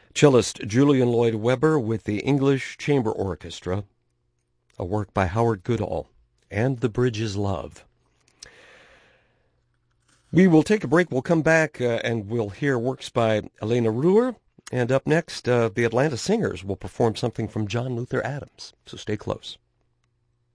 Cellist Julian Lloyd Webber with the English Chamber Orchestra, a work by Howard Goodall, and The Bridge is Love. We will take a break. We'll come back and we'll hear works by Elena Ruhr. And up next, the Atlanta Singers will perform something from John Luther Adams. So stay close.